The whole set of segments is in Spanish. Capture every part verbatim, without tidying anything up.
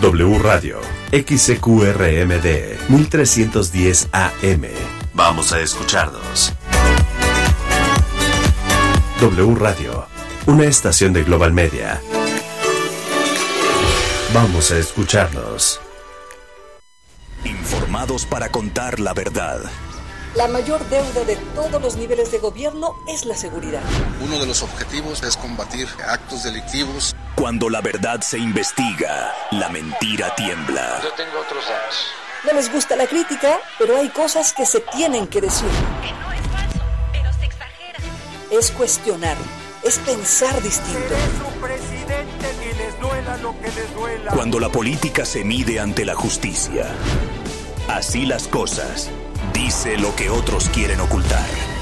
W Radio, X C Q R M D, mil trescientos diez A M. Vamos a escucharnos. W Radio, una estación de Global Media. Vamos a escucharnos. Informados para contar la verdad. La mayor deuda de todos los niveles de gobierno es la seguridad. Uno de los objetivos es combatir actos delictivos. Cuando la verdad se investiga, la mentira tiembla. Yo tengo otros datos. No les gusta la crítica, pero hay cosas que se tienen que decir. Que no es falso, pero se exagera. Es cuestionar, es pensar distinto. Su presidente, ni les duela lo que les duela. Cuando la política se mide ante la justicia. Así las cosas. Dice lo que otros quieren ocultar.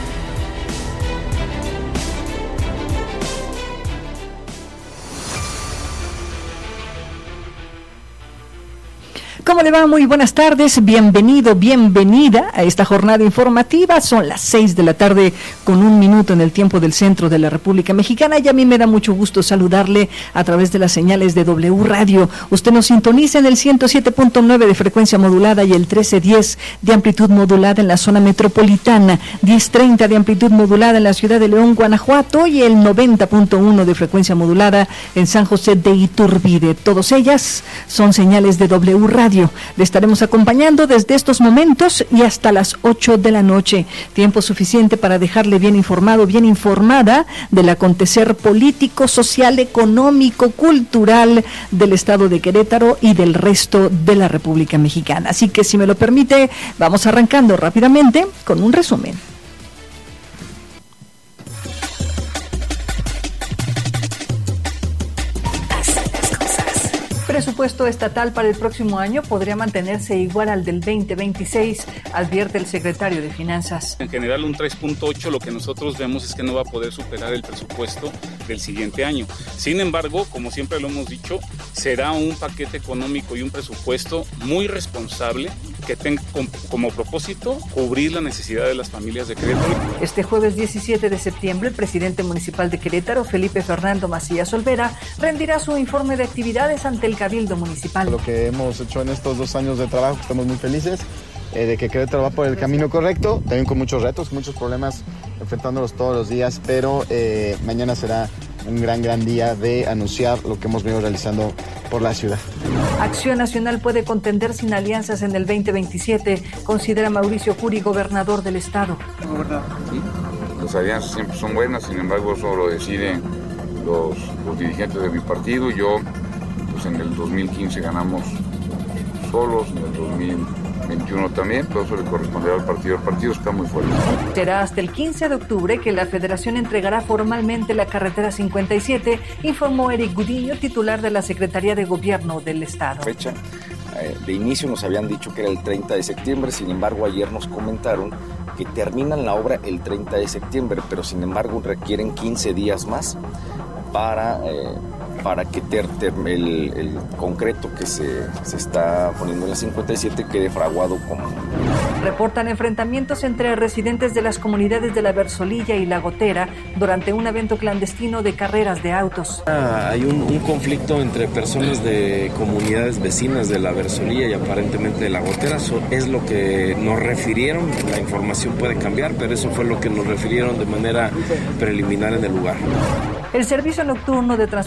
¿Cómo le va? Muy buenas tardes, bienvenido, bienvenida a esta jornada informativa. Son las seis de la tarde con un minuto en el tiempo del centro de la República Mexicana y a mí me da mucho gusto saludarle a través de las señales de W Radio. Usted nos sintoniza en el ciento siete punto nueve de frecuencia modulada y el trece diez de amplitud modulada en la zona metropolitana, diez treinta de amplitud modulada en la ciudad de León, Guanajuato y el noventa punto uno de frecuencia modulada en San José de Iturbide. Todas ellas son señales de W Radio. Le estaremos acompañando desde estos momentos y hasta las ocho de la noche. Tiempo suficiente para dejarle bien informado, bien informada del acontecer político, social, económico, cultural del estado de Querétaro y del resto de la República Mexicana. Así que, si me lo permite, vamos arrancando rápidamente con un resumen. El presupuesto estatal para el próximo año podría mantenerse igual al del veinte veintiséis, advierte el secretario de Finanzas. En general, un tres punto ocho, lo que nosotros vemos es que no va a poder superar el presupuesto del siguiente año. Sin embargo, como siempre lo hemos dicho, será un paquete económico y un presupuesto muy responsable que tenga como propósito cubrir la necesidad de las familias de Querétaro. Este jueves diecisiete de septiembre, el presidente municipal de Querétaro, Felipe Fernando Macías Olvera, rendirá su informe de actividades ante el Cabildo Municipal. Lo que hemos hecho en estos dos años de trabajo, estamos muy felices eh, de que Querétaro va por el camino correcto, también con muchos retos, muchos problemas, enfrentándolos todos los días, pero eh, mañana será un gran, gran día de anunciar lo que hemos venido realizando por la ciudad. Acción Nacional puede contender sin alianzas en el veinte veintisiete, considera Mauricio Curi, gobernador del estado. Sí, las alianzas siempre son buenas, sin embargo eso lo deciden los, los dirigentes de mi partido. Yo, pues en el dos mil quince ganamos solos, en el dos mil veintiuno también, todo eso le corresponderá al partido. El partido está muy fuerte. Será hasta el quince de octubre que la Federación entregará formalmente la carretera cincuenta y siete, informó Eric Gudiño, titular de la Secretaría de Gobierno del Estado. Fecha eh, de inicio nos habían dicho que era el treinta de septiembre, sin embargo ayer nos comentaron que terminan la obra el treinta de septiembre, pero sin embargo requieren quince días más para... Eh, para que ter, ter, el, el concreto que se, se está poniendo en la cincuenta y siete quede fraguado como... Reportan enfrentamientos entre residentes de las comunidades de La Versolilla y La Gotera durante un evento clandestino de carreras de autos. Ah, hay un, un conflicto entre personas de comunidades vecinas de La Versolilla y aparentemente de La Gotera. Eso es lo que nos refirieron, la información puede cambiar, pero eso fue lo que nos refirieron de manera preliminar en el lugar. El servicio nocturno de transporte